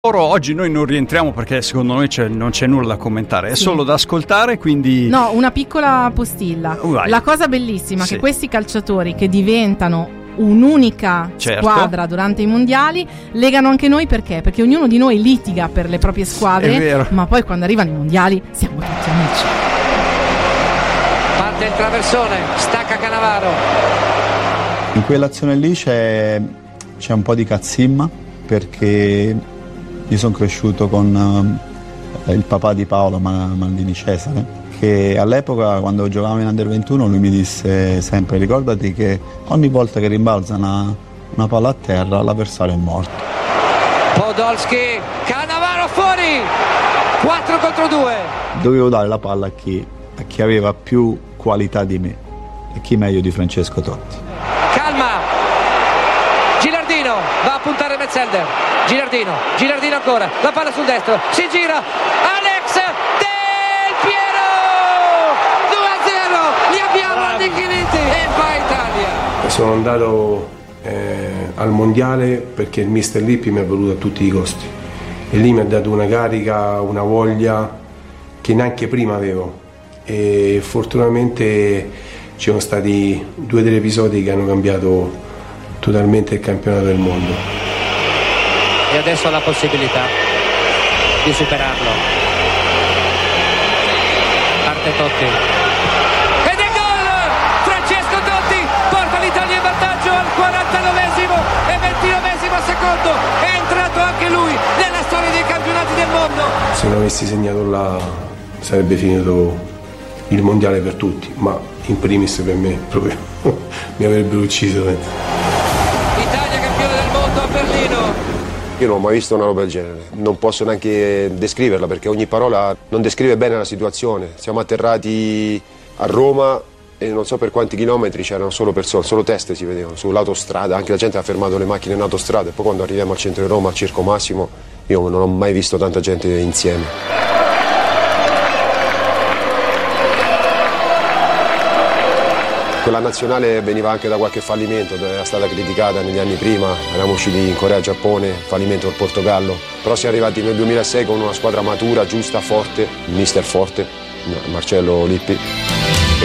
Oggi noi non rientriamo perché secondo noi non c'è nulla da commentare, è solo da ascoltare, quindi... No, una piccola postilla. La cosa bellissima è che questi calciatori che diventano un'unica squadra durante i mondiali legano anche noi, perché ognuno di noi litiga per le proprie squadre, ma poi quando arrivano i mondiali siamo tutti amici. Parte il traversone, stacca Cannavaro. In quell'azione lì c'è un po' di cazzimma, perché io sono cresciuto con il papà di Paolo, Maldini Cesare, che all'epoca, quando giocavamo in Under 21, lui mi disse sempre: ricordati che ogni volta che rimbalza una palla a terra l'avversario è morto. Podolski, Cannavaro fuori, 4 contro 2. Dovevo dare la palla a chi aveva più qualità di me, e chi meglio di Francesco Totti. Calma, Gilardino va a puntare Metzelder. Gilardino ancora, la palla sul destro, si gira, Alex Del Piero, 2-0, li abbiamo annichiliti e va Italia. Sono andato al mondiale perché il mister Lippi mi ha voluto a tutti i costi, e lì mi ha dato una carica, una voglia che neanche prima avevo, e fortunatamente ci sono stati 2 o 3 episodi che hanno cambiato totalmente il campionato del mondo. E adesso ha la possibilità di superarlo. Parte Totti. Ed è gol! Francesco Totti porta l'Italia in vantaggio al 49esimo e 29esimo secondo. È entrato anche lui nella storia dei campionati del mondo. Se non avessi segnato là sarebbe finito il mondiale per tutti, ma in primis per me proprio mi avrebbero ucciso. Italia campione del mondo a Berlino. Io non ho mai visto una roba del genere, non posso neanche descriverla, perché ogni parola non descrive bene la situazione. Siamo atterrati a Roma e non so per quanti chilometri c'erano solo persone, solo teste si vedevano sull'autostrada, anche la gente ha fermato le macchine in autostrada, e poi quando arriviamo al centro di Roma, al Circo Massimo, io non ho mai visto tanta gente insieme. Quella nazionale veniva anche da qualche fallimento, era stata criticata negli anni prima, eravamo usciti in Corea e Giappone, fallimento del Portogallo, però siamo arrivati nel 2006 con una squadra matura, giusta, forte, il mister forte, Marcello Lippi.